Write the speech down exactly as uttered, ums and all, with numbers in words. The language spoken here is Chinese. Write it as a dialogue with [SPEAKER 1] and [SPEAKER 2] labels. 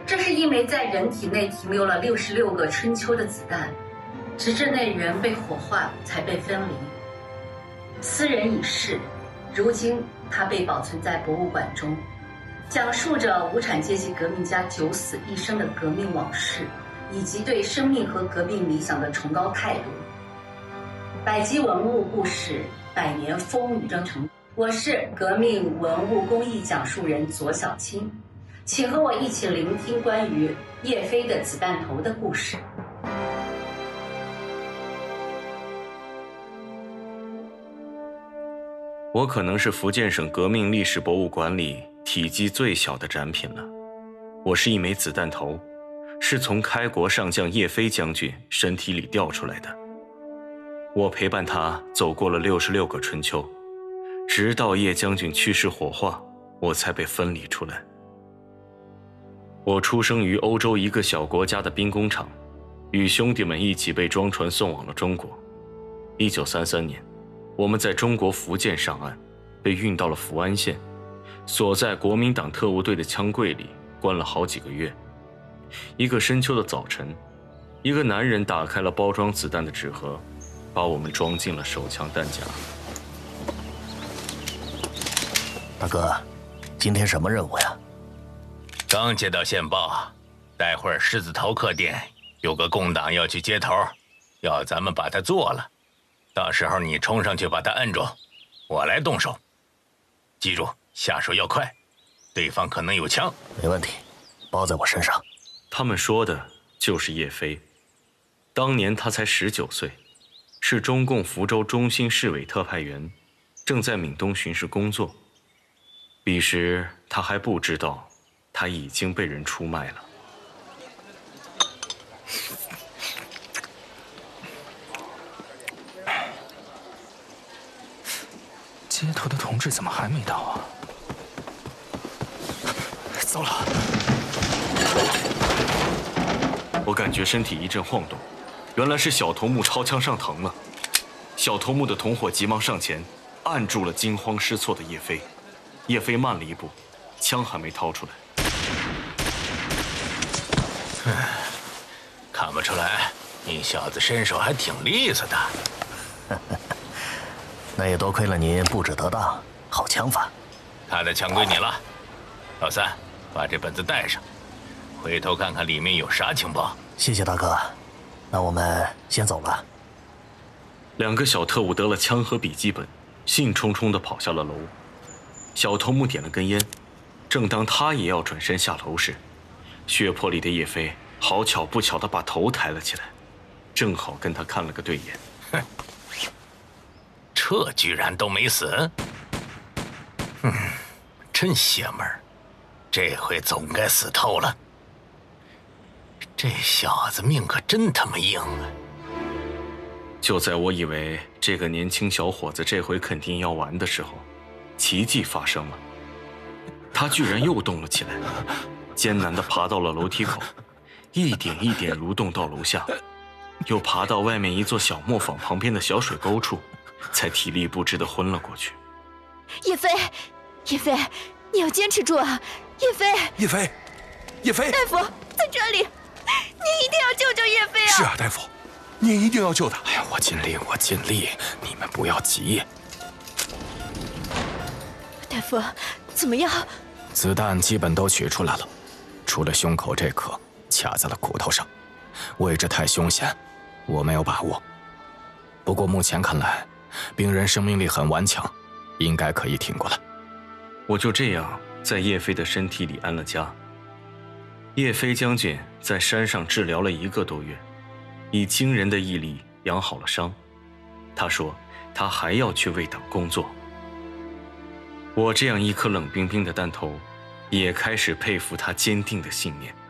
[SPEAKER 1] 这是一枚在人体内停留了六十六个春秋的子弹，直至内源被火化才被分离。斯人已逝，如今它被保存在博物馆中，讲述着无产阶级革命家九死一生的革命往事，以及对生命和革命理想的崇高态度。百集文物故事，百年风雨征程。我是革命文物工艺讲述人左小青，请和我一起聆听关于叶飞的子弹头的故事。
[SPEAKER 2] 我可能是福建省革命历史博物馆里体积最小的展品了。我是一枚子弹头，是从开国上将叶飞将军身体里掉出来的。我陪伴他走过了六十六个春秋，直到叶将军去世火化，我才被分离出来。我出生于欧洲一个小国家的兵工厂，与兄弟们一起被装船送往了中国。一九三三年，我们在中国福建上岸，被运到了福安县，锁在国民党特务队的枪柜里，关了好几个月。一个深秋的早晨，一个男人打开了包装子弹的纸盒，把我们装进了手枪弹夹。
[SPEAKER 3] 大哥，今天什么任务呀？
[SPEAKER 4] 刚接到线报，待会儿狮子头客店有个共党要去接头，要咱们把他做了。到时候你冲上去把他摁住，我来动手。记住，下手要快，对方可能有枪。
[SPEAKER 3] 没问题，包在我身上。
[SPEAKER 2] 他们说的就是叶飞。当年他才十九岁，是中共福州中心市委特派员，正在闽东巡视工作。彼时他还不知道，他已经被人出卖了。
[SPEAKER 5] 接头的同志怎么还没到啊？糟了！
[SPEAKER 2] 我感觉身体一阵晃动，原来是小头目抄枪上膛了。小头目的同伙急忙上前，按住了惊慌失措的叶飞。叶飞慢了一步，枪还没掏出来。
[SPEAKER 4] 看不出来，你小子身手还挺利索的。
[SPEAKER 3] 那也多亏了您布置得当，好枪法。
[SPEAKER 4] 他的枪归你了，老三，把这本子带上，回头看看里面有啥情报。
[SPEAKER 3] 谢谢大哥，那我们先走了。
[SPEAKER 2] 两个小特务得了枪和笔记本，兴冲冲地跑下了楼。小头目点了根烟，正当他也要转身下楼时，血泊里的叶飞好巧不巧地把头抬了起来，正好跟他看了个对眼。
[SPEAKER 4] 哼，这居然都没死，嗯，真邪门儿，这回总该死透了。这小子命可真他妈硬啊！
[SPEAKER 2] 就在我以为这个年轻小伙子这回肯定要完的时候，奇迹发生了，他居然又动了起来，艰难地爬到了楼梯口，一点一点蠕动到楼下，又爬到外面一座小磨坊旁边的小水沟处，才体力不支地昏了过去。
[SPEAKER 6] 叶飞，叶飞，你要坚持住啊！叶飞，
[SPEAKER 5] 叶飞，叶飞，
[SPEAKER 6] 大夫在这里，你一定要救救叶飞啊！
[SPEAKER 5] 是啊，大夫，你一定要救他。哎呀，我尽力，我尽力，你们不要急。
[SPEAKER 6] 大夫，怎么样？
[SPEAKER 7] 子弹基本都取出来了，除了胸口这颗卡在了骨头上，位置太凶险，我没有把握。不过目前看来，病人生命力很顽强，应该可以挺过来。
[SPEAKER 2] 我就这样在叶飞的身体里安了家。叶飞将军在山上治疗了一个多月，以惊人的毅力养好了伤。他说他还要去为党工作。我这样一颗冷冰冰的弹头，也开始佩服他坚定的信念。